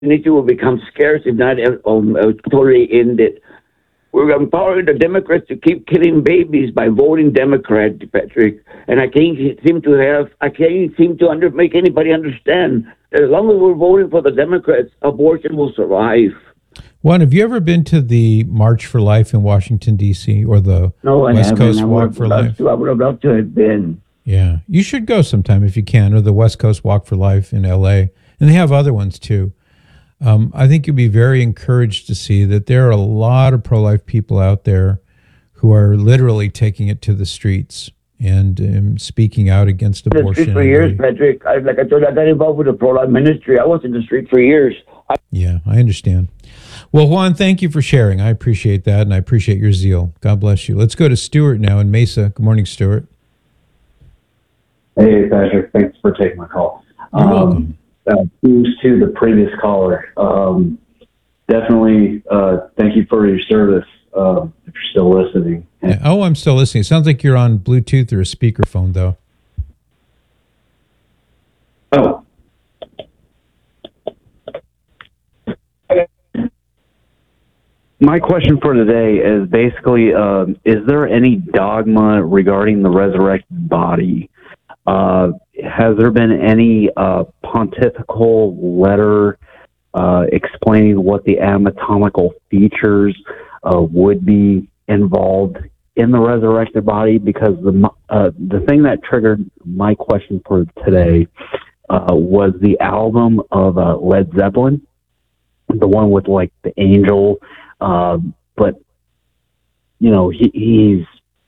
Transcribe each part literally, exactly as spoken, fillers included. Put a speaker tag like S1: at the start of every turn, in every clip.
S1: issue will become scarce, if not um, uh, totally ended. We're empowering the Democrats to keep killing babies by voting Democrat, Patrick. And I can't seem to have, I can't seem to under, make anybody understand that as long as we're voting for the Democrats, abortion will survive.
S2: Juan, have you ever been to the March for Life in Washington, D C, or the
S1: no, I
S2: West
S1: haven't.
S2: Coast
S1: I
S2: Walk for Life?
S1: To, I would have loved to have been.
S2: Yeah, you should go sometime if you can, or the West Coast Walk for Life in L A. And they have other ones too. Um, I think you'd be very encouraged to see that there are a lot of pro-life people out there who are literally taking it to the streets and um, speaking out against abortion.
S1: For years, Patrick, I, like I told you, I got involved with the pro-life ministry. I was in the street for years. I-
S2: yeah, I understand. Well, Juan, thank you for sharing. I appreciate that, and I appreciate your zeal. God bless you. Let's go to Stuart now in Mesa. Good morning, Stuart.
S3: Hey, Patrick. Thanks for taking my call.
S2: You're
S3: um,
S2: welcome.
S3: Uh, thanks to the previous caller. Um, definitely, uh, thank you for your service. Uh, if you're still listening.
S2: Yeah. Oh, I'm still listening. It sounds like you're on Bluetooth or a speakerphone, though.
S3: Oh. My question for today is basically, uh, is there any dogma regarding the resurrected body? Uh, has there been any uh, pontifical letter uh, explaining what the anatomical features uh, would be involved in the resurrected body? Because the uh, the thing that triggered my question for today uh, was the album of uh, Led Zeppelin, the one with like the angel, uh, but you know he, he's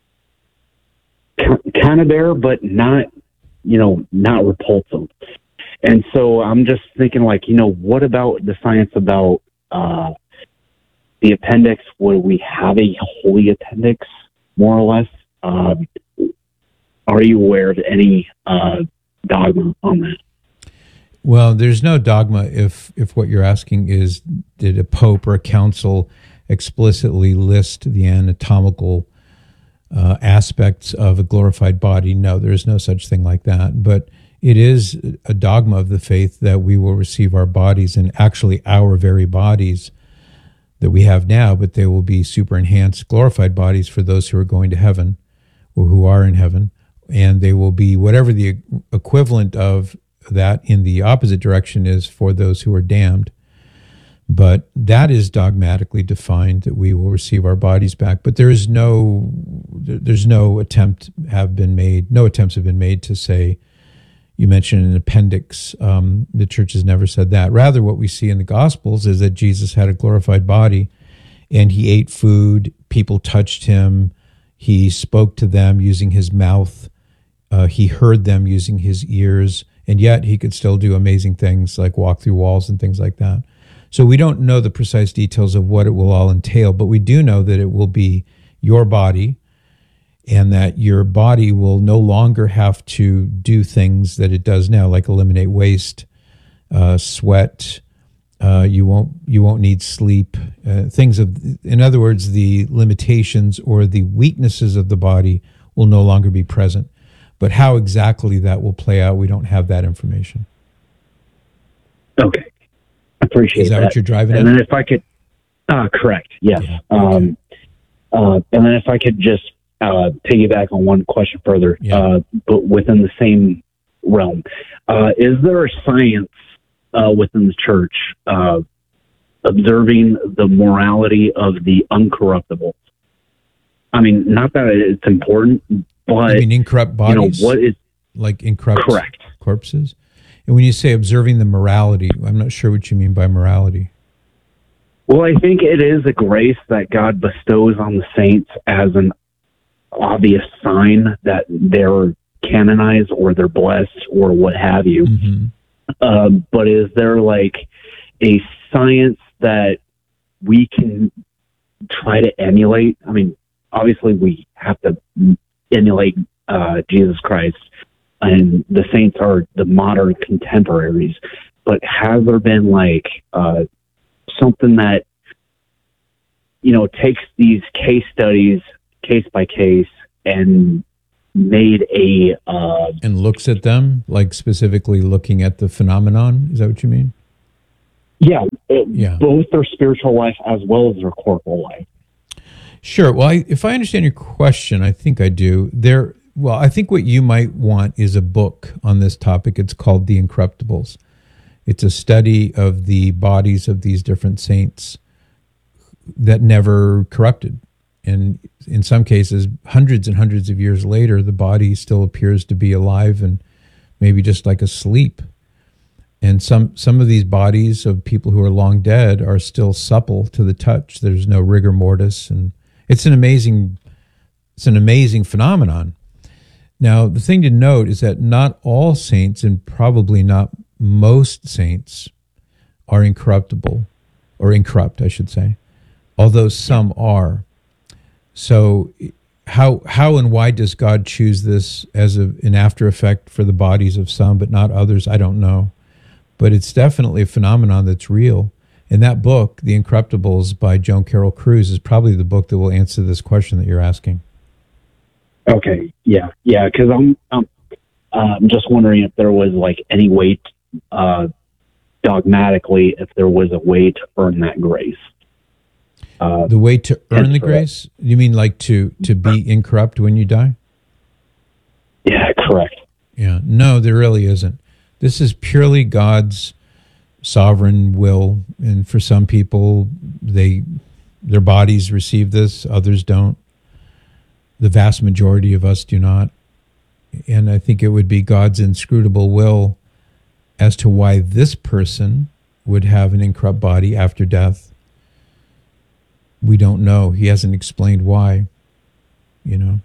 S3: kind of there, but not. you know, not repulsive. And so I'm just thinking like, you know, what about the science about uh, the appendix? Would we have a holy appendix, more or less? Uh, are you aware of any uh, dogma on that?
S2: Well, there's no dogma if, if what you're asking is, did a pope or a council explicitly list the anatomical Uh, aspects of a glorified body? No, there is no such thing like that. But it is a dogma of the faith that we will receive our bodies, and actually our very bodies that we have now, but they will be super enhanced, glorified bodies for those who are going to heaven or who are in heaven. And they will be whatever the equivalent of that in the opposite direction is for those who are damned. But that is dogmatically defined, that we will receive our bodies back. But there is no, there's no attempt have been made, no attempts have been made to say, you mentioned an appendix. Um, the church has never said that. Rather, what we see in the Gospels is that Jesus had a glorified body, and he ate food, people touched him, he spoke to them using his mouth, uh, he heard them using his ears, and yet he could still do amazing things like walk through walls and things like that. So we don't know the precise details of what it will all entail, but we do know that it will be your body, and that your body will no longer have to do things that it does now, like eliminate waste, uh, sweat. Uh, you won't you won't need sleep. Uh, things of, in other words, the limitations or the weaknesses of the body will no longer be present. But how exactly that will play out, we don't have that information.
S3: Okay. Appreciate that.
S2: Is that, that what you're driving
S3: and
S2: at?
S3: And then if I could, uh, correct, yes.
S2: Yeah.
S3: Um, uh, and then if I could just uh, piggyback on one question further,
S2: Yeah.
S3: uh, but within the same realm, uh, is there a science uh, within the church uh, observing the morality of the uncorruptible? I mean, not that it's important, but
S2: You mean incorrupt bodies?
S3: you know, what is
S2: like incorrupt
S3: correct
S2: corpses? And when you say observing the morality, I'm not sure what you mean by morality.
S3: Well, I think it is a grace that God bestows on the saints as an obvious sign that they're canonized or they're blessed or what have you.
S2: Mm-hmm.
S3: Uh, but is there like a science that we can try to emulate? I mean, obviously we have to emulate uh, Jesus Christ, and the saints are the modern contemporaries. But has there been like uh, something that, you know, takes these case studies case by case and made a uh,
S2: and looks at them, like specifically looking at the phenomenon? Is that what you mean?
S3: Yeah, it,
S2: Yeah.
S3: both their spiritual life as well as their corporal life.
S2: Sure. Well, I, if I understand your question, I think I do. There. Well, I think what you might want is a book on this topic. It's called The Incorruptibles. It's a study of the bodies of these different saints that never corrupted. And in some cases, hundreds and hundreds of years later, the body still appears to be alive and maybe just like asleep. And some, some of these bodies of people who are long dead are still supple to the touch. There's no rigor mortis. And it's an amazing, it's an amazing phenomenon. Now, the thing to note is that not all saints, and probably not most saints, are incorruptible, or incorrupt, I should say, although some are. So how how and why does God choose this as a, an after effect for the bodies of some but not others? I don't know. But it's definitely a phenomenon that's real. And that book, The Incorruptibles by Joan Carroll Cruz, is probably the book that will answer this question that you're asking.
S3: Okay, yeah, yeah, because I'm, I'm, uh, I'm just wondering if there was like any way, to, uh, dogmatically, if there was a way to earn that grace. Uh,
S2: the way to earn the
S3: correct.
S2: grace? You mean like to, to be incorrupt when you die?
S3: Yeah, correct.
S2: Yeah, no, there really isn't. This is purely God's sovereign will, and for some people, they their bodies receive this, others don't. The vast majority of us do not. And I think it would be God's inscrutable will as to why this person would have an incorrupt body after death. We don't know. He hasn't explained why, you know.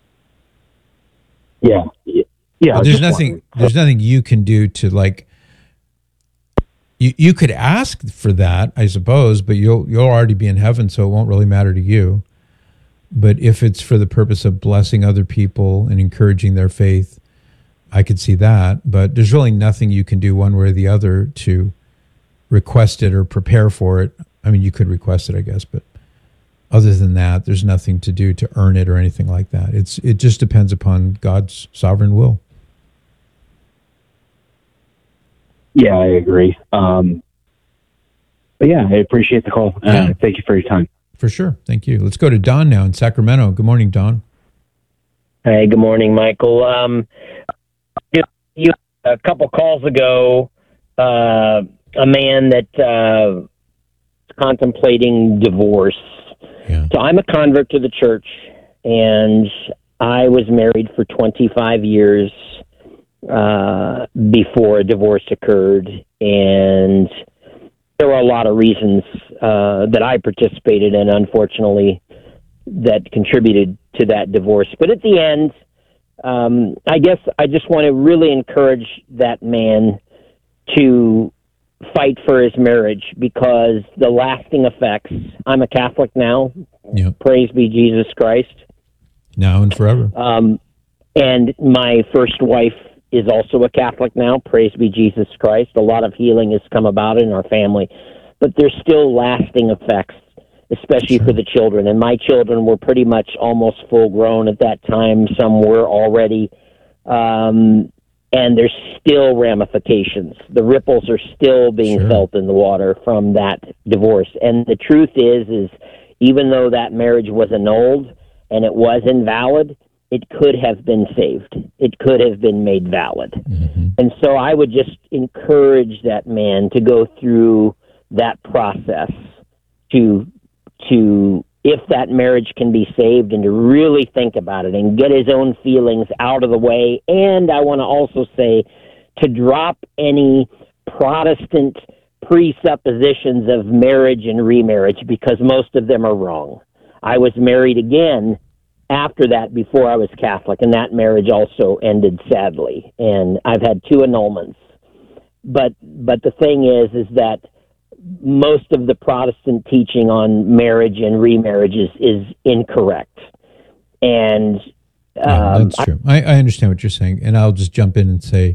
S3: Yeah, yeah. yeah
S2: But there's nothing. There's nothing you can do to like. You you could ask for that, I suppose, but you'll you'll already be in heaven, so it won't really matter to you. But if it's for the purpose of blessing other people and encouraging their faith, I could see that. But there's really nothing you can do one way or the other to request it or prepare for it. I mean, you could request it, I guess, but other than that, there's nothing to do to earn it or anything like that. It's it just depends upon God's sovereign will.
S3: Yeah, I agree. Um, but yeah, I appreciate the call. Uh,
S2: Yeah.
S3: Thank you for your time.
S2: For sure. Thank you. Let's go to Don now in Sacramento. Good morning, Don.
S4: Hey, good morning, Michael. Um, you, you, a couple calls ago, uh, a man that uh, contemplating divorce.
S2: Yeah.
S4: So I'm a convert to the church, and I was married for twenty-five years uh, before a divorce occurred, and there were a lot of reasons uh, that I participated in, unfortunately, that contributed to that divorce. But at the end, um, I guess I just want to really encourage that man to fight for his marriage, because the lasting effects, I'm a Catholic now,
S2: Yeah.
S4: praise be Jesus Christ.
S2: Now and forever.
S4: Um, and my first wife is also a Catholic now, praise be Jesus Christ. A lot of healing has come about in our family, but there's still lasting effects, especially
S2: Sure.
S4: for the children. And my children were pretty much almost full grown at that time. Some were already, um, and there's still ramifications. The ripples are still being
S2: Sure.
S4: felt in the water from that divorce. And the truth is, is even though that marriage was annulled and it was invalid, it could have been saved. It could have been made valid.
S2: Mm-hmm.
S4: And so I would just encourage that man to go through that process to, to, if that marriage can be saved, and to really think about it and get his own feelings out of the way. And I want to also say to drop any Protestant presuppositions of marriage and remarriage, because most of them are wrong. I was married again after that, before I was Catholic, and that marriage also ended sadly. And I've had two annulments. But but the thing is, is that most of the Protestant teaching on marriage and remarriage is, is incorrect. And
S2: Yeah,
S4: um,
S2: that's true. I, I understand what you're saying, and I'll just jump in and say,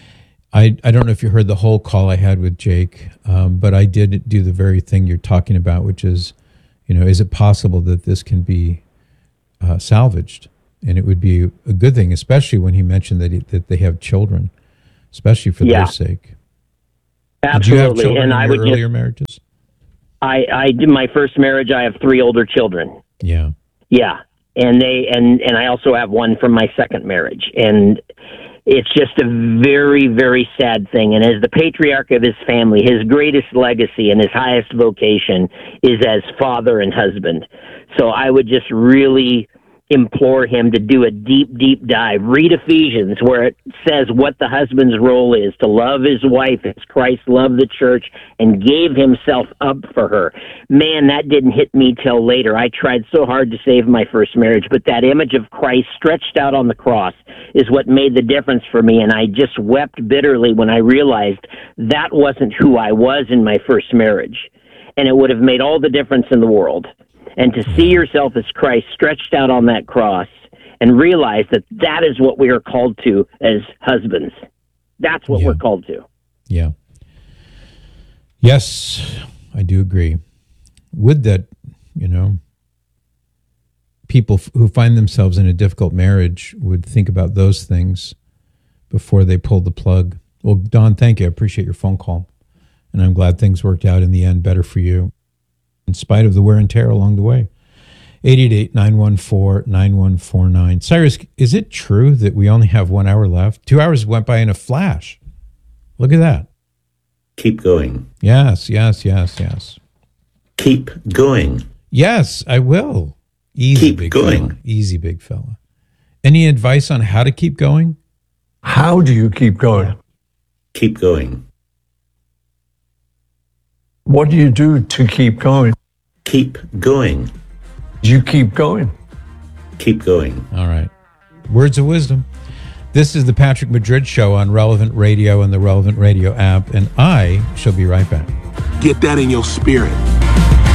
S2: I I don't know if you heard the whole call I had with Jake, um, but I did do the very thing you're talking about, which is, you know, is it possible that this can be uh, salvaged? And it would be a good thing, especially when he mentioned that he, that they have children, especially for
S4: Yeah.
S2: their sake.
S4: Absolutely.
S2: Did you have children
S4: and
S2: in
S4: I
S2: your
S4: would
S2: earlier
S4: just,
S2: marriages?
S4: I, I did my first marriage. I have three older children.
S2: Yeah.
S4: Yeah. And they, and, and I also have one from my second marriage. And it's just a very, very sad thing. And as the patriarch of his family, his greatest legacy and his highest vocation is as father and husband. So I would just really implore him to do a deep, deep dive. Read Ephesians, where it says what the husband's role is, to love his wife as Christ loved the church and gave himself up for her. Man, that didn't hit me till later. I tried so hard to save my first marriage, but that image of Christ stretched out on the cross is what made the difference for me, and I just wept bitterly when I realized that wasn't who I was in my first marriage, and it would have made all the difference in the world. And to see yourself as Christ stretched out on that cross and realize that that is what we are called to as husbands. That's what
S2: Yeah.
S4: we're called to.
S2: Yeah. Yes, I do agree. Would that, you know, people f- who find themselves in a difficult marriage would think about those things before they pull the plug. Well, Don, thank you. I appreciate your phone call. And I'm glad things worked out in the end better for you, in spite of the wear and tear along the way. eight eight eight, nine one four, nine one four nine. Cyrus, is it true that we only have one hour left? Two hours went by in a flash. Look at that.
S5: Keep going.
S2: Yes, yes, yes, yes.
S5: Keep going.
S2: Yes, I will. Easy,
S5: Keep
S2: big
S5: going.
S2: fella. Easy, big fella. Any advice on how to keep going?
S6: How do you keep going?
S5: Keep going.
S6: What do you do to keep going?
S5: Keep going.
S6: You keep going.
S5: Keep going.
S2: All right. Words of wisdom. This is the Patrick Madrid Show on Relevant Radio and the Relevant Radio app, and I shall be right back.
S7: Get that in your spirit.